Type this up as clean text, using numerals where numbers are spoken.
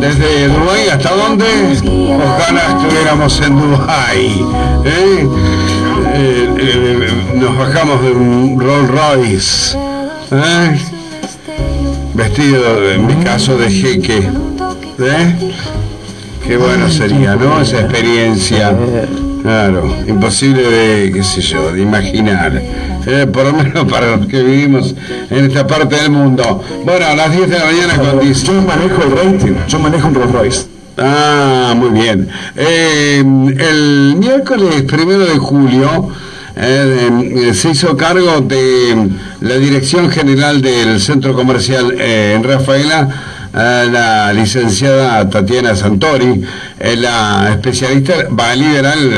Desde Dubái hasta dónde? Ojalá estuviéramos en Dubái. Nos bajamos de un Rolls Royce. Vestido, en mi caso, de jeque. Qué bueno sería, ¿no? Esa experiencia. Claro, imposible de, qué sé yo, de imaginar. Por lo menos para los que vivimos en esta parte del mundo. Bueno, a las 10 de la mañana con Yo manejo el rating, yo manejo un Rolls Royce. Ah, muy bien. El miércoles 1 de julio se hizo cargo de la Dirección General del Centro Comercial en Rafaela la licenciada Tatiana Santori, la especialista, va a liderar